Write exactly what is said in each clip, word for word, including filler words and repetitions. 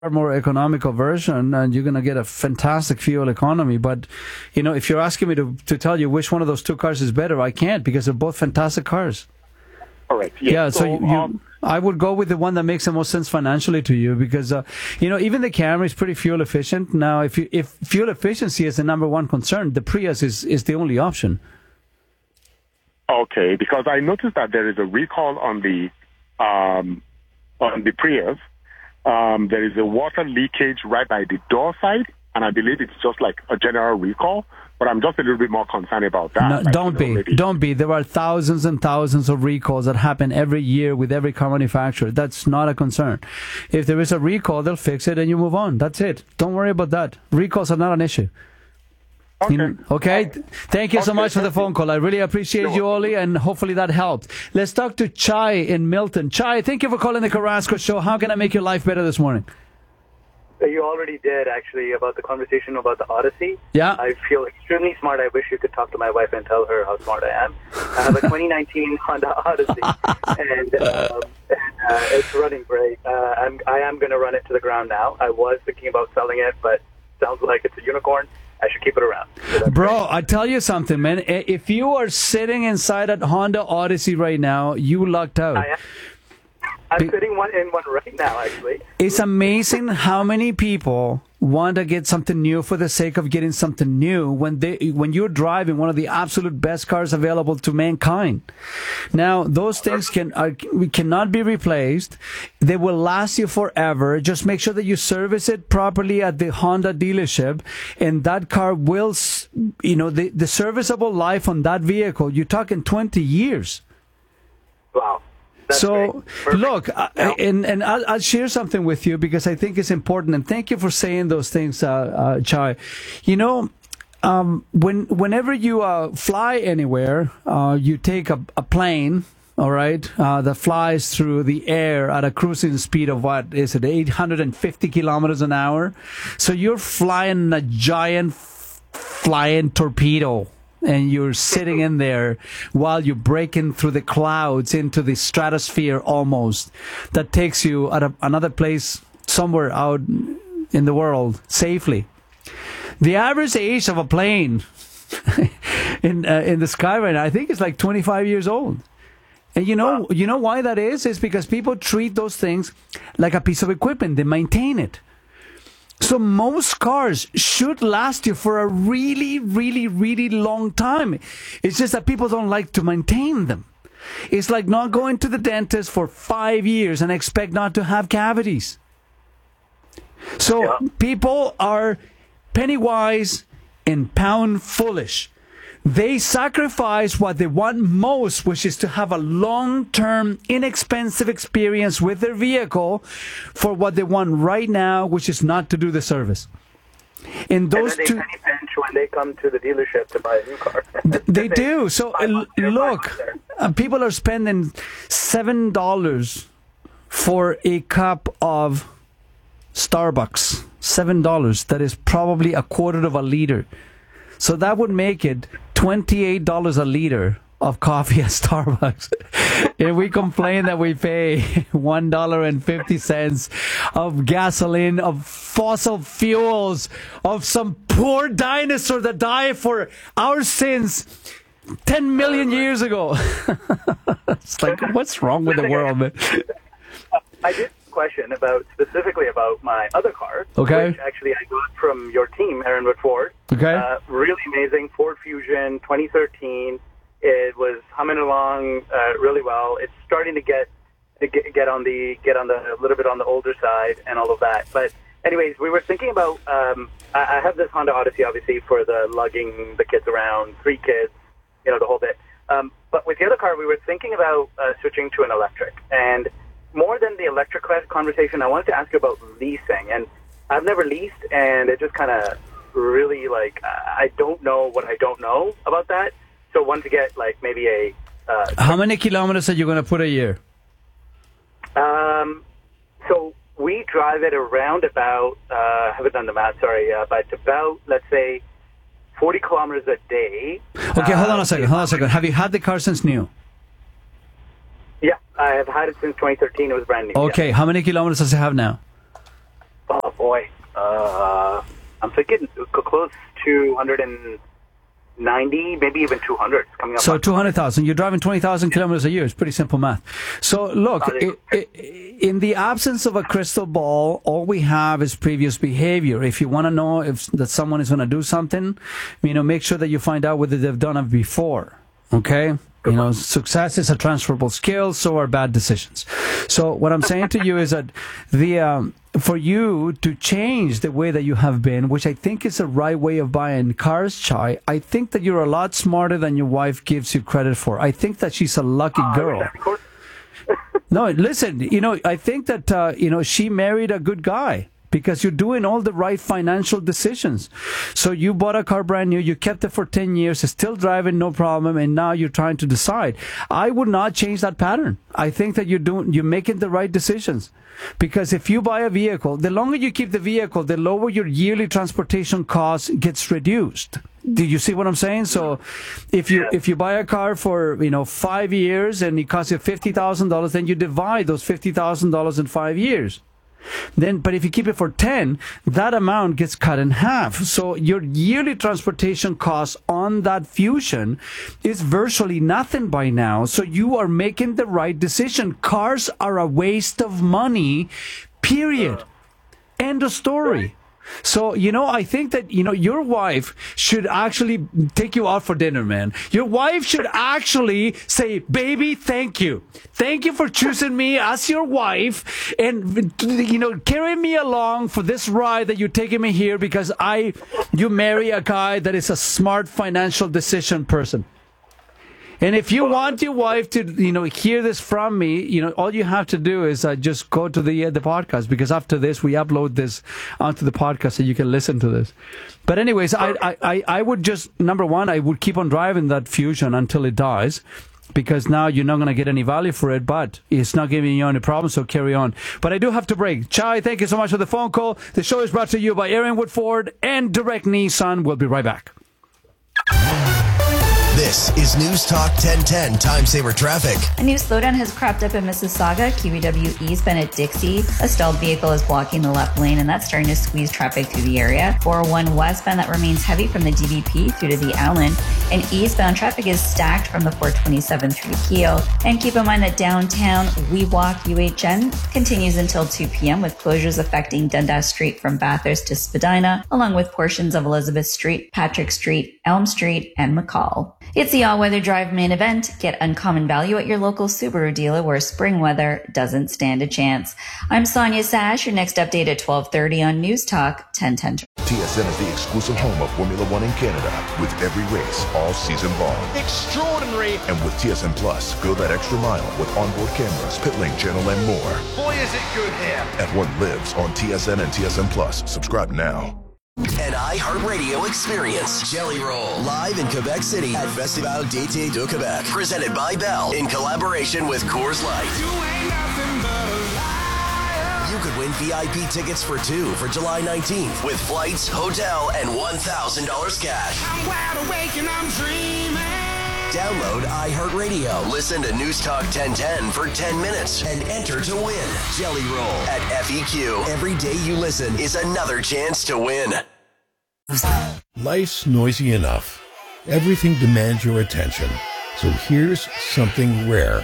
more economical version, and you're going to get a fantastic fuel economy. But, you know, if you're asking me to, to tell you which one of those two cars is better, I can't, because they're both fantastic cars. Correct. Yes. Yeah, so, so you, um, I would go with the one that makes the most sense financially to you, because, uh, you know, even the Camry is pretty fuel efficient. Now, if you, if fuel efficiency is the number one concern, the Prius is, is the only option. Okay, because I noticed that there is a recall on the um, on the Prius. Um, there is a water leakage right by the door side, and I believe it's just like a general recall. But I'm just a little bit more concerned about that. No, like, don't you know, be. maybe. Don't be. There are thousands and thousands of recalls that happen every year with every car manufacturer. That's not a concern. If there is a recall, they'll fix it and you move on. That's it. Don't worry about that. Recalls are not an issue. Okay. You know, okay. Thank you so Okay, much for the thank phone you. call. I really appreciate You're you, Oli, and hopefully that helped. Let's talk to Chai in Milton. Chai, thank you for calling the Carrasco Show. How can I make your life better this morning? You already did, actually, about the conversation about the Odyssey. Yeah. I feel extremely smart. I wish you could talk to my wife and tell her how smart I am. I have a twenty nineteen Honda Odyssey, and, um, and uh, it's running great. Uh, I'm, I am going to run it to the ground now. I was thinking about selling it, but sounds like it's a unicorn. I should keep it around. So Bro, great. I tell you something, man. If you are sitting inside a Honda Odyssey right now, you lucked out. I am. I'm sitting one in one right now, actually. It's amazing how many people want to get something new for the sake of getting something new when they when you're driving one of the absolute best cars available to mankind. Now, those things can are, cannot be replaced. They will last you forever. Just make sure that you service it properly at the Honda dealership, and that car will, you know, the, the serviceable life on that vehicle, you're talking twenty years. Wow. That's So, look, I, Yeah. and, and I'll, I'll share something with you because I think it's important. And thank you for saying those things, uh, uh, Chai. You know, um, when whenever you uh, fly anywhere, uh, you take a, a plane, all right, uh, that flies through the air at a cruising speed of what is it, eight hundred fifty kilometers an hour? So you're flying a giant f- flying torpedo. And you're sitting in there while you're breaking through the clouds into the stratosphere almost. That takes you at a, another place somewhere out in the world safely. The average age of a plane in uh, in the sky right now, I think, is like twenty-five years old. And you know, you know why that is? It's because people treat those things like a piece of equipment. They maintain it. So most cars should last you for a really, really, really long time. It's just that people don't like to maintain them. It's like not going to the dentist for five years and expect not to have cavities. So Yeah. people are penny wise and pound foolish. They sacrifice what they want most, which is to have a long-term, inexpensive experience with their vehicle for what they want right now, which is not to do the service. And those and then they two, penny pinch when they come to the dealership to buy a new car. they do. So Five uh, months there, five look, months there. uh, people are spending seven dollars for a cup of Starbucks. Seven dollars. That is probably a quarter of a liter. So that would make it twenty-eight dollars a liter of coffee at Starbucks. If we complain that we pay one dollar and fifty cents of gasoline, of fossil fuels, of some poor dinosaur that died for our sins ten million years ago. It's like, what's wrong with the world, man? I did have a question about specifically about my other car, Okay. which actually I got from your team, Aaronwood Ford. Okay. Uh, really amazing Ford Fusion twenty thirteen. It was humming along uh, really well. It's starting to get to get, get on the get on the a little bit on the older side and all of that. But anyways, we were thinking about. Um, I, I have this Honda Odyssey, obviously, for the lugging the kids around, three kids, you know, the whole bit. Um, but with the other car, we were thinking about uh, switching to an electric. And more than the electric conversation, I wanted to ask you about leasing. And I've never leased, and it just kind of really, like, I don't know what I don't know about that. So I wanted to get, like, maybe a... Uh, How many kilometers are you going to put a year? um, so we drive it around about, uh, I haven't done the math, sorry, uh, but about, let's say, forty kilometers a day. Okay, hold on Uh, a second. Hold on a second. Have you had the car since new? Yeah, I have had it since twenty thirteen. It was brand new. Okay, how many kilometers does it have now? Yeah. boy, uh, I'm thinking close to one hundred ninety, maybe even two hundred coming up. So two hundred thousand. You're driving twenty thousand kilometers a year. It's pretty simple math. So look, it, it, in the absence of a crystal ball, all we have is previous behavior. If you want to know if that someone is going to do something, you know, make sure that you find out whether they've done it before. Okay? You know, success is a transferable skill, so are bad decisions. So what I'm saying to you is that the um, for you to change the way that you have been, which I think is the right way of buying cars, Chai, I think that you're a lot smarter than your wife gives you credit for. I think that she's a lucky girl. No, listen, you know, I think that, uh, you know, she married a good guy. Because you're doing all the right financial decisions. So you bought a car brand new, you kept it for ten years, it's still driving, no problem, and now you're trying to decide. I would not change that pattern. I think that you're doing, you're making the right decisions. Because if you buy a vehicle, the longer you keep the vehicle, the lower your yearly transportation cost gets reduced. Do you see what I'm saying? So if you if you buy a car for, you know, five years and it costs you fifty thousand dollars, then you divide those fifty thousand dollars in five years. Then, but if you keep it for ten, that amount gets cut in half. So your yearly transportation cost on that Fusion is virtually nothing by now. So you are making the right decision. Cars are a waste of money, period. End of story. So, you know, I think that, you know, your wife should actually take you out for dinner, man. Your wife should actually say, baby, thank you. Thank you for choosing me as your wife and, you know, carrying me along for this ride that you're taking me here because I, you marry a guy that is a smart financial decision person. And if you want your wife to, you know, hear this from me, you know, all you have to do is uh, just go to the uh, the podcast, because after this we upload this onto the podcast so you can listen to this. But anyways, I I I would just, number one, I would keep on driving that Fusion until it dies, because now you're not going to get any value for it, but it's not giving you any problems, so carry on. But I do have to break. Chai, thank you so much for the phone call. The show is brought to you by Aaron Wood Ford and Direct Nissan. We'll be right back. This is News Talk ten ten Time Saver Traffic. A new slowdown has cropped up in Mississauga, Q E W eastbound at Dixie. A stalled vehicle is blocking the left lane, and that's starting to squeeze traffic through the area. four oh one westbound, that remains heavy from the D V P through to the Allen. And eastbound traffic is stacked from the four twenty-seven through to Keel. And keep in mind that downtown WeWalk U H N continues until two p.m. with closures affecting Dundas Street from Bathurst to Spadina, along with portions of Elizabeth Street, Patrick Street, Elm Street, and McCall. It's the all-weather drive main event. Get uncommon value at your local Subaru dealer where spring weather doesn't stand a chance. I'm Sonia Sash. Your next update at twelve thirty on News Talk ten ten. T S N is the exclusive home of Formula One in Canada, with every race all season long. Extraordinary. And with T S N Plus, go that extra mile with onboard cameras, pit lane channel, and more. Boy, is it good here. F1 lives on T S N and T S N Plus. Subscribe now. An iHeartRadio experience. Jelly Roll. Live in Quebec City at Festival d'Été de Québec. Presented by Bell in collaboration with Coors Light. You ain't nothing but a liar. You could win V I P tickets for two for July nineteenth with flights, hotel, and one thousand dollars cash. I'm wide awake and I'm dreaming. Download iHeartRadio. Listen to News Talk ten ten for ten minutes and enter to win. Jelly Roll at F E Q. Every day you listen is another chance to win. Life's noisy enough. Everything demands your attention. So here's something rare.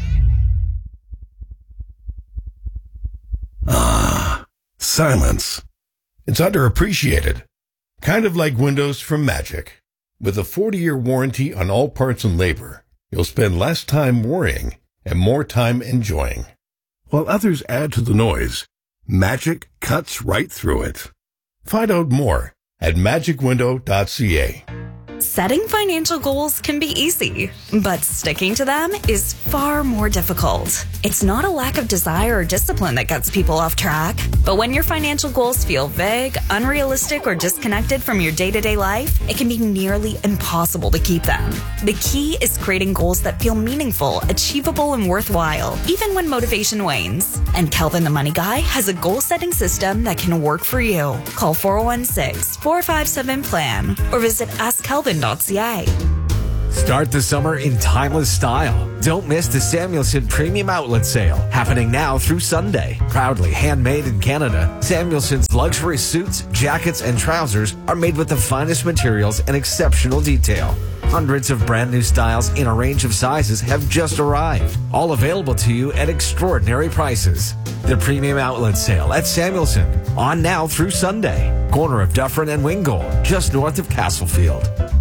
Ah, silence. It's underappreciated. Kind of like windows from Magic. With a forty-year warranty on all parts and labor, you'll spend less time worrying and more time enjoying. While others add to the noise, Magic cuts right through it. Find out more at magic window dot c a. Setting financial goals can be easy, but sticking to them is far more difficult. It's not a lack of desire or discipline that gets people off track, but when your financial goals feel vague, unrealistic, or disconnected from your day-to-day life, it can be nearly impossible to keep them. The key is creating goals that feel meaningful, achievable, and worthwhile, even when motivation wanes. And Kelvin the Money Guy has a goal-setting system that can work for you. Call four oh one six, four five seven, P L A N or visit ask kelvin dot c a. Start the summer in timeless style. Don't miss the Samuelson Premium Outlet Sale, happening now through Sunday. Proudly handmade in Canada, Samuelson's luxury suits, jackets, and trousers are made with the finest materials and exceptional detail. Hundreds of brand new styles in a range of sizes have just arrived, all available to you at extraordinary prices. The Premium Outlet Sale at Samuelson, on now through Sunday. Corner of Dufferin and Wingold, just north of Castlefield.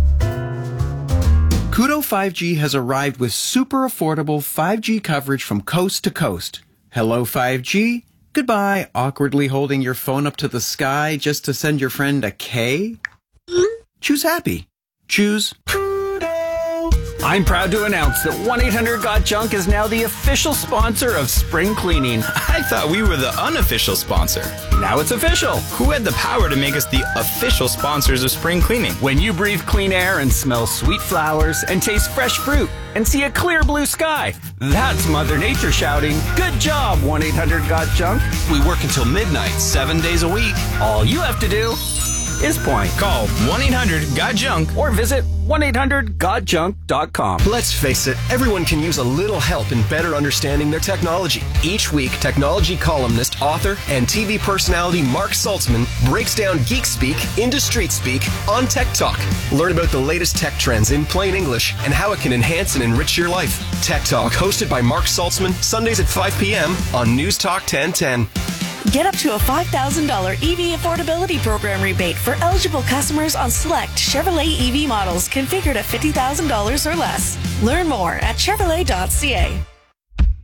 Koodo five G has arrived with super affordable five G coverage from coast to coast. Hello five G. Goodbye, awkwardly holding your phone up to the sky just to send your friend a K. Choose happy. Choose I'm proud to announce that one eight hundred got junk is now the official sponsor of spring cleaning. I thought we were the unofficial sponsor. Now it's official. Who had the power to make us the official sponsors of spring cleaning? When you breathe clean air and smell sweet flowers and taste fresh fruit and see a clear blue sky, that's Mother Nature shouting, "Good job, one eight hundred got junk." We work until midnight, seven days a week. All you have to do is point. Call one eight hundred got junk or visit one eight hundred got junk dot com. Let's face it, everyone can use a little help in better understanding their technology. Each week, technology columnist, author, and T V personality Mark Saltzman breaks down geek speak into street speak on Tech Talk. Learn about the latest tech trends in plain English and how it can enhance and enrich your life. Tech Talk, hosted by Mark Saltzman, Sundays at five p.m. on News Talk ten ten. Get up to a five thousand dollars E V Affordability Program rebate for eligible customers on select Chevrolet E V models configured at fifty thousand dollars or less. Learn more at Chevrolet dot C A.